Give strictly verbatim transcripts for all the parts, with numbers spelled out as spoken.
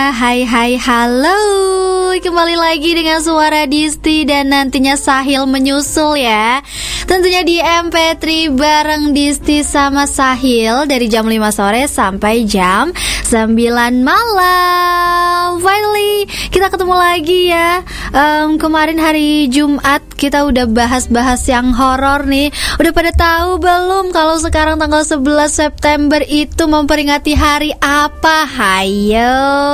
hai hai halo. Kembali lagi dengan suara Disti dan nantinya Sahil menyusul ya. Tentunya di M P tiga bareng Disti sama Sahil dari jam lima sore sampai jam sembilan malam. Finally kita ketemu lagi ya. um, Kemarin hari Jumat kita udah bahas-bahas yang horor nih. Udah pada tahu belum kalau sekarang tanggal sebelas September itu memperingati hari apa? Hayo,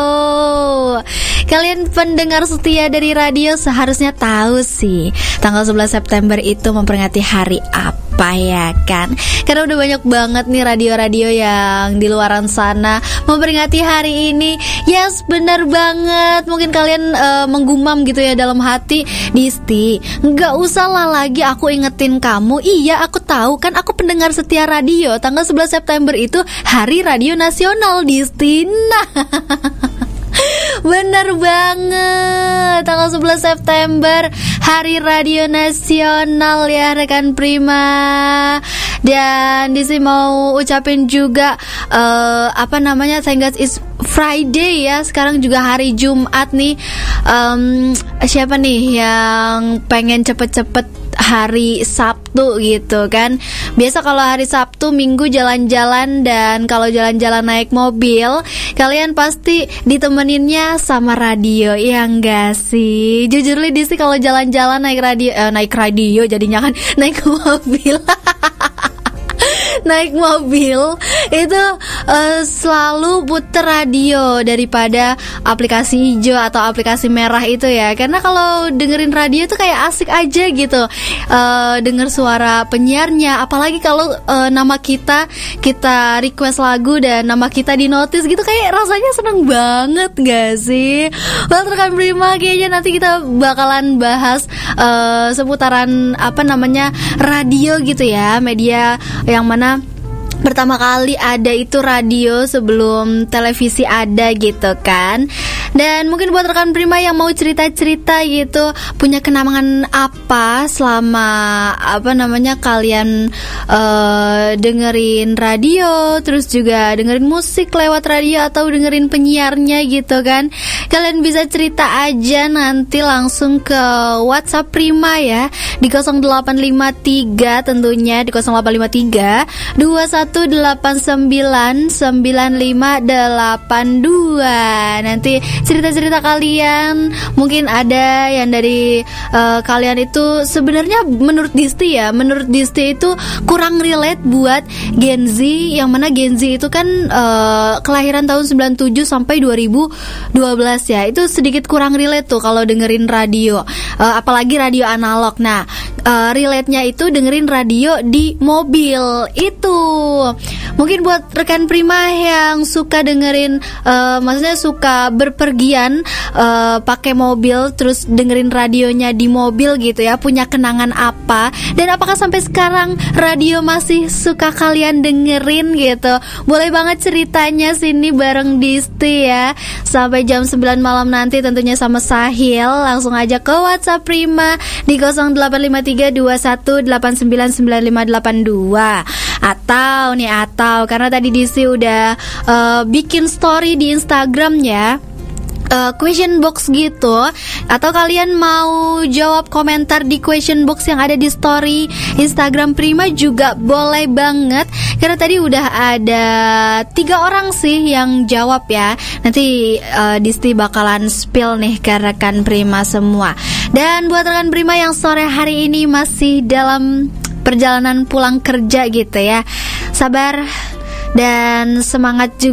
kalian pendengar setia dari radio seharusnya tahu sih tanggal sebelas September itu memperingati hari apa ya kan? Karena udah banyak banget nih radio-radio yang di luaran sana memperingati hari ini. Yes, benar banget. Mungkin kalian uh, menggumam gitu ya dalam hati, Disti, nggak usah lah lagi aku ingetin kamu. Iya, aku tahu kan, aku pendengar setia radio. Tanggal sebelas September itu Hari Radio Nasional, Disti. Nah, bener banget, tanggal sebelas September Hari Radio Nasional ya rekan Prima. Dan di sini mau ucapin juga uh, apa namanya, thank God it's Friday ya. Sekarang juga hari Jumat nih. um, Siapa nih yang pengen cepet-cepet hari Sabtu gitu kan? Biasa kalau hari Sabtu Minggu jalan-jalan, dan kalau jalan-jalan naik mobil kalian pasti ditemeninnya sama radio, ya enggak sih? Jujur li Disti kalau jalan-jalan naik radio eh, naik radio jadinya kan naik mobil naik mobil itu uh, selalu puter radio daripada aplikasi hijau atau aplikasi merah itu ya. Karena kalau dengerin radio tuh kayak asik aja gitu, uh, denger suara penyiarnya. Apalagi kalau uh, nama kita kita request lagu dan nama kita di notice gitu, kayak rasanya seneng banget gak sih? Well, rekan Prima, kayaknya nanti kita bakalan bahas uh, seputaran apa namanya radio gitu ya, media yang mana pertama kali ada itu radio sebelum televisi ada gitu kan. Dan mungkin buat rekan Prima yang mau cerita-cerita gitu, punya kenangan apa selama apa namanya kalian uh, dengerin radio, terus juga dengerin musik lewat radio atau dengerin penyiarnya gitu kan. Kalian bisa cerita aja nanti langsung ke WhatsApp Prima ya di nol delapan lima tiga, tentunya di nol delapan lima tiga dua satu delapan sembilan sembilan lima delapan dua. Nanti cerita-cerita kalian, mungkin ada yang dari uh, kalian itu sebenarnya menurut Disti ya, menurut Disti itu kurang relate buat Gen Z, yang mana Gen Z itu kan uh, kelahiran tahun sembilan puluh tujuh sampai dua ribu dua belas ya. Itu sedikit kurang relate tuh kalau dengerin radio, uh, apalagi radio analog. Nah, uh, relate-nya itu dengerin radio di mobil itu. Mungkin buat rekan Prima yang suka dengerin uh, maksudnya suka berpergian uh, pakai mobil terus dengerin radionya di mobil gitu ya, punya kenangan apa, dan apakah sampai sekarang radio masih suka kalian dengerin gitu? Boleh banget ceritanya sini bareng Disti ya. Sampai jam sembilan malam nanti tentunya sama Sahil. Langsung aja ke WhatsApp Prima di nol delapan lima tiga dua satu delapan sembilan sembilan lima delapan dua. Atau nih atau karena tadi Disti udah uh, bikin story di Instagram ya, Uh, question box gitu, atau kalian mau jawab komentar di question box yang ada di story Instagram Prima juga boleh banget. Karena tadi udah ada tiga orang sih yang jawab ya. Nanti uh, Disti bakalan spill nih ke rekan Prima semua. Dan buat rekan Prima yang sore hari ini masih dalam perjalanan pulang kerja gitu ya, sabar dan semangat juga